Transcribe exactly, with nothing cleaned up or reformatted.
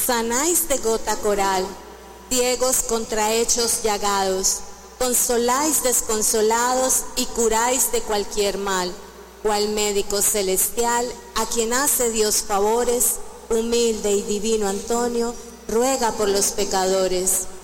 sanáis de gota coral, ciegos contrahechos llagados, consoláis desconsolados y curáis de cualquier mal, cual médico celestial, a quien hace Dios favores, humilde y divino Antonio, ruega por los pecadores,